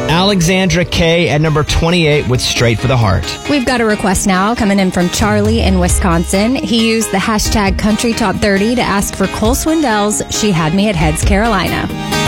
Alexandra K at number 28 with Straight for the Heart. We've got a request now coming in from Charlie in Wisconsin. He used the hashtag Country Top 30 to ask for Cole Swindell's She Had Me at Heads, Carolina.